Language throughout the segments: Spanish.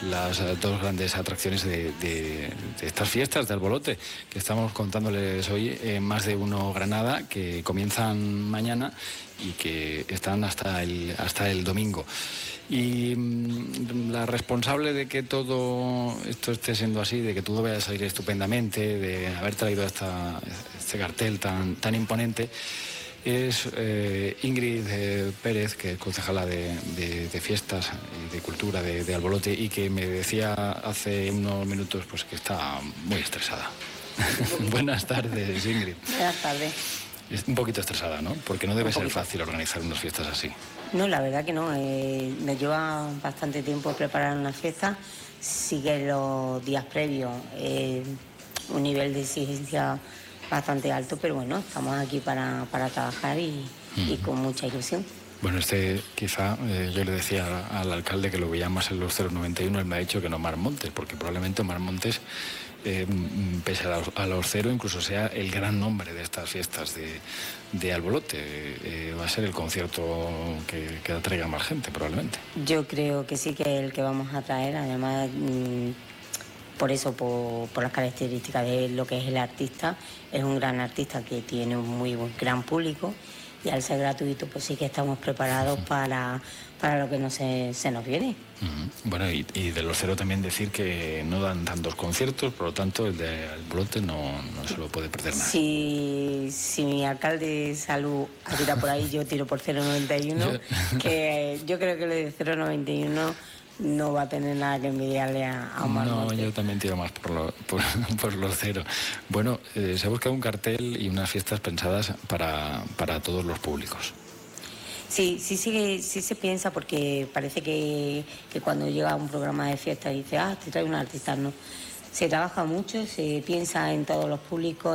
las dos grandes atracciones de estas fiestas de Albolote, que estamos contándoles hoy en Más de Uno Granada, que comienzan mañana y que están hasta el domingo. Y la responsable de que todo esto esté siendo así, de que todo vaya a salir estupendamente, de haber traído este cartel tan imponente, es Ingrid Pérez, que es concejala de fiestas y de cultura de Albolote, y que me decía hace unos minutos pues que está muy estresada. Buenas tardes, Ingrid. Buenas tardes. Es un poquito estresada, ¿no? Porque no debe ser fácil organizar unas fiestas así. No, la verdad que no. Me lleva bastante tiempo preparar una fiesta. Sí que los días previos un nivel de exigencia bastante alto, pero bueno, estamos aquí para trabajar y con mucha ilusión. Bueno, quizá yo le decía al alcalde que lo veía más en los 091, él me ha dicho que no Omar Montes, porque probablemente Omar Montes, pese a los cero, incluso sea el gran nombre de estas fiestas de Albolote. Va a ser el concierto que atraiga más gente, probablemente. Yo creo que sí, que es el que vamos a traer, además, por eso, por las características de lo que es el artista. Es un gran artista que tiene un muy gran público, y al ser gratuito pues sí que estamos preparados para lo que se nos viene. Bueno, y de los cero también decir que no dan tantos conciertos, por lo tanto el de Albolote no se lo puede perder nadie. Si mi alcalde de salud tira por ahí, yo tiro por 091, que yo creo que lo de 091 no va a tener nada que envidiarle a Omar Montes. No, yo también tiro más por los cero. Bueno, se ha buscado un cartel y unas fiestas pensadas para todos los públicos. Sí se piensa, porque parece que cuando llega un programa de fiesta dice, te trae un artista, no. Se trabaja mucho, se piensa en todos los públicos,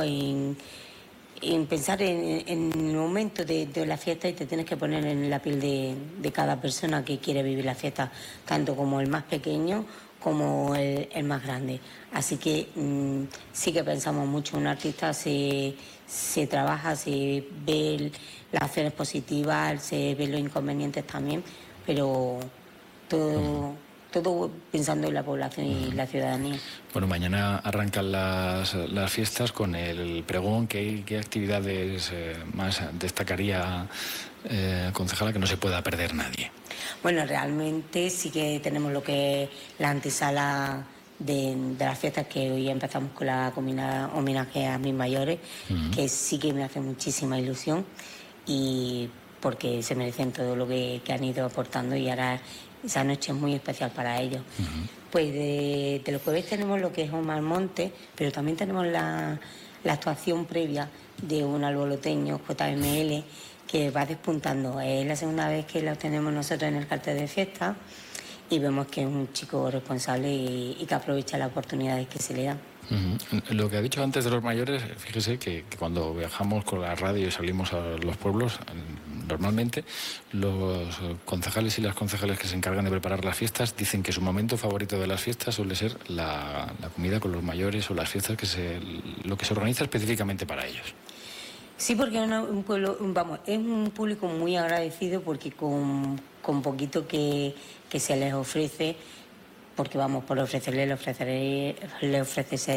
en pensar en el momento de la fiesta, y te tienes que poner en la piel de cada persona que quiere vivir la fiesta, tanto como el más pequeño como el más grande. Así que sí que pensamos mucho en un artista, se trabaja, se ve las acciones positivas, se ven los inconvenientes también, pero todo pensando en la población y la ciudadanía. Bueno, mañana arrancan las fiestas con el pregón. ¿Qué actividades más destacaría, concejala, que no se pueda perder nadie? Bueno, realmente sí que tenemos lo que es la antesala de las fiestas, que hoy empezamos con la comida homenaje a mis mayores, que sí que me hace muchísima ilusión, y porque se merecen todo lo que han ido aportando, y ahora esa noche es muy especial para ellos. Pues de los jueves tenemos lo que es Omar Montes, pero también tenemos la actuación previa de un alboloteño, JML, que va despuntando. Es la segunda vez que lo tenemos nosotros en el cartel de fiesta, y vemos que es un chico responsable y que aprovecha las oportunidades que se le dan. Lo que ha dicho antes de los mayores, fíjese que cuando viajamos con la radio y salimos a los pueblos, normalmente los concejales y las concejales que se encargan de preparar las fiestas dicen que su momento favorito de las fiestas suele ser la comida con los mayores, o las fiestas lo que se organiza específicamente para ellos. Sí, porque es un pueblo, es un público muy agradecido, porque con poquito que se les ofrece, porque por ofrecerle, le ofrecemos,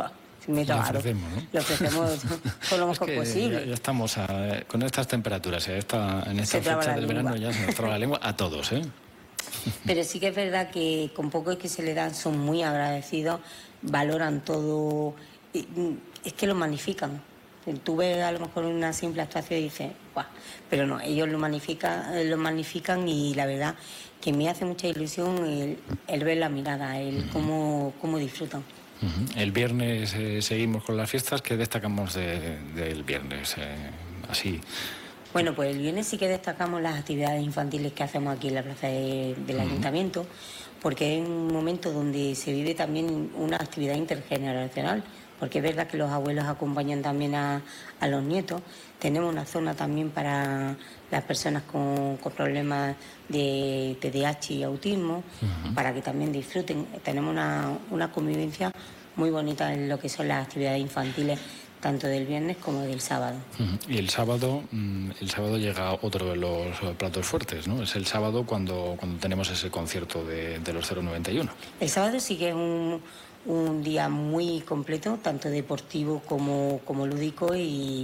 ¿no? Le ofrecemos todo lo mejor posible. Ya estamos con estas temperaturas, en esta fecha del verano ya se nos traba la lengua a todos, ¿eh? Pero sí que es verdad que con poco que se le dan son muy agradecidos, valoran todo, es que lo magnifican. Tú ves a lo mejor una simple actuación y dices, ¡guau! Pero no, ellos lo magnifican, y la verdad que me hace mucha ilusión el ver la mirada, cómo disfrutan. El viernes seguimos con las fiestas. ¿Qué destacamos del viernes? Así. Bueno, pues el viernes sí que destacamos las actividades infantiles que hacemos aquí en la plaza del ayuntamiento, porque es un momento donde se vive también una actividad intergeneracional, porque es verdad que los abuelos acompañan también a los nietos. Tenemos una zona también para las personas con problemas de TDAH y autismo, para que también disfruten. Tenemos una convivencia muy bonita en lo que son las actividades infantiles tanto del viernes como del sábado. Y el sábado llega otro de los platos fuertes, ¿no? Es el sábado cuando tenemos ese concierto de los 091. El sábado sí que es un día muy completo, tanto deportivo como lúdico, y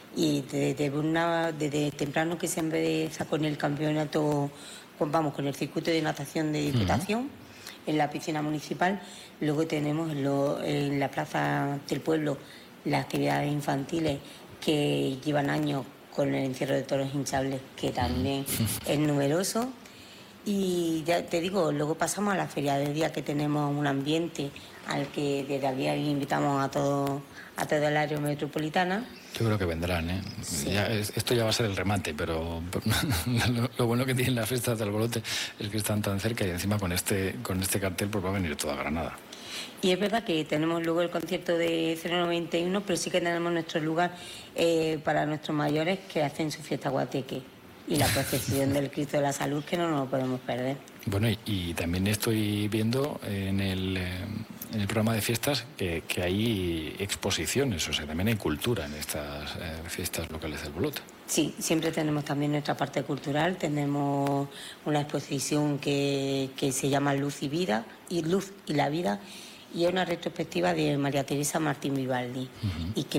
desde temprano que se empieza con el campeonato, con el circuito de natación de Diputación, en la piscina municipal. Luego tenemos en la plaza del pueblo las actividades infantiles que llevan años con el encierro de toros hinchables, que también es numeroso. Y ya te digo, luego pasamos a la feria del día, que tenemos un ambiente al que desde aquí invitamos a todo el área metropolitana. Yo creo que vendrán, ¿eh? Sí. Esto ya va a ser el remate, pero lo bueno que tienen las fiestas del Bolote es que están tan cerca, y encima con este cartel pues va a venir toda Granada. Y es verdad que tenemos luego el concierto de 091, pero sí que tenemos nuestro lugar para nuestros mayores que hacen su fiesta guateque. Y la procesión del Cristo de la Salud, que no nos lo podemos perder. Bueno, y también estoy viendo en el programa de fiestas que hay exposiciones, o sea, también hay cultura en estas fiestas locales del Bolote. Sí, siempre tenemos también nuestra parte cultural. Tenemos una exposición que se llama Luz y la Vida, y es una retrospectiva de María Teresa Martín Vivaldi, y que